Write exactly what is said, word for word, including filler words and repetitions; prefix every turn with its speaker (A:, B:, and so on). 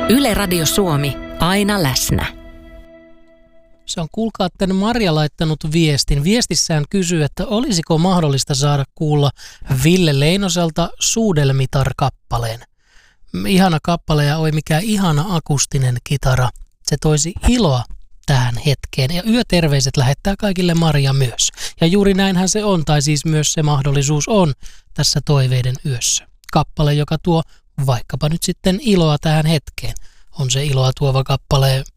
A: Yle Radio Suomi, aina läsnä.
B: Se on, kuulkaa, tänne Marja laittanut viestin. Viestissään kysyy, että olisiko mahdollista saada kuulla Ville Leinoselta Suudelmitar-kappaleen. Ihana kappale ja oi mikä ihana akustinen kitara. Se toisi iloa tähän hetkeen. Ja yöterveiset lähettää kaikille Marja myös. Ja juuri näinhän se on, tai siis myös se mahdollisuus on tässä toiveiden yössä. Kappale, joka tuo vaikkapa nyt sitten iloa tähän hetkeen. On se iloa tuova kappale